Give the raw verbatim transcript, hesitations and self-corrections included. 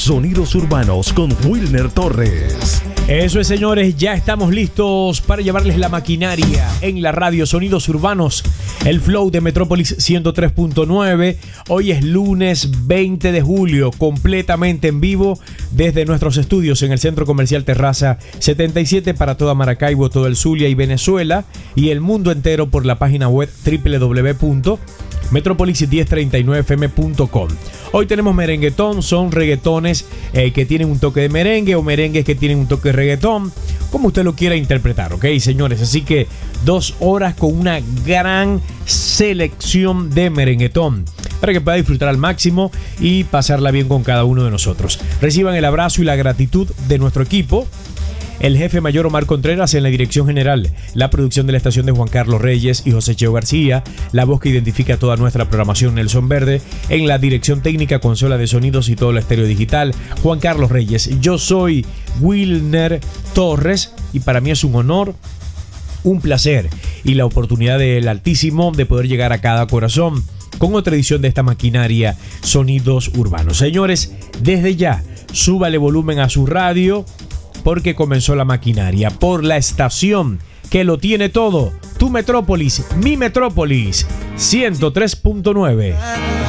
Sonidos Urbanos con Wilner Torres. Eso es, señores, ya estamos listos para llevarles la maquinaria en la radio Sonidos Urbanos, el flow de Metrópolis ciento tres punto nueve. Hoy es lunes veinte de julio, completamente en vivo desde nuestros estudios en el Centro Comercial Terraza setenta y siete para toda Maracaibo, todo el Zulia y Venezuela y el mundo entero por la página web doble u doble u doble u punto metrópolis diez treinta y nueve f m punto com. Hoy tenemos merenguetón, son reggaetones eh, que tienen un toque de merengue o merengues que tienen un toque de reggaetón, como usted lo quiera interpretar, ¿ok, señores? Así que dos horas con una gran selección de merenguetón para que pueda disfrutar al máximo y pasarla bien con cada uno de nosotros. Reciban el abrazo y la gratitud de nuestro equipo. El jefe mayor Omar Contreras en la dirección general, la producción de la estación de Juan Carlos Reyes y José Cheo García, la voz que identifica toda nuestra programación Nelson Verde, en la dirección técnica, consola de sonidos y todo el estéreo digital, Juan Carlos Reyes. Yo soy Wilner Torres y para mí es un honor, un placer y la oportunidad del Altísimo de poder llegar a cada corazón con otra edición de esta maquinaria Sonidos Urbanos. Señores, desde ya, súbale volumen a su radio, porque comenzó la maquinaria por la estación que lo tiene todo. Tu Metrópolis, mi Metrópolis, ciento tres punto nueve.